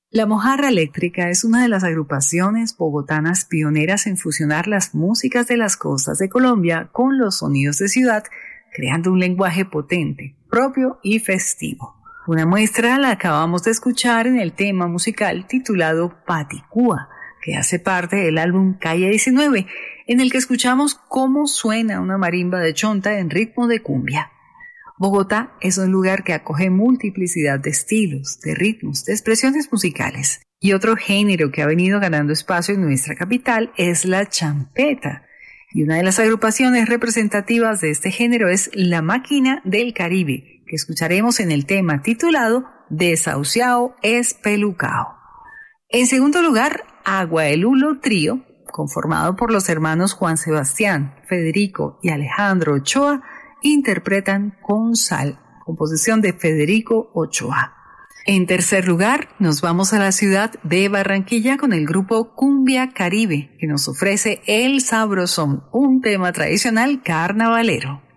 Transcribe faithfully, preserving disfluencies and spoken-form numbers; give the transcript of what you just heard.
La Mojarra Eléctrica es una de las agrupaciones bogotanas pioneras en fusionar las músicas de las costas de Colombia con los sonidos de ciudad, creando un lenguaje potente, propio y festivo. Una muestra la acabamos de escuchar en el tema musical titulado Paticúa, que hace parte del álbum Calle diecinueve, en el que escuchamos cómo suena una marimba de chonta en ritmo de cumbia. Bogotá es un lugar que acoge multiplicidad de estilos, de ritmos, de expresiones musicales. Y otro género que ha venido ganando espacio en nuestra capital es la champeta. Y una de las agrupaciones representativas de este género es La Máquina del Caribe, que escucharemos en el tema titulado Desahuciao Espelucao. En segundo lugar, Agua de Lulo Trío, conformado por los hermanos Juan Sebastián, Federico y Alejandro Ochoa, interpretan Con Sal, composición de Federico Ochoa. En tercer lugar, nos vamos a la ciudad de Barranquilla con el grupo Cumbia Caribe, que nos ofrece El Sabrosón, un tema tradicional carnavalero.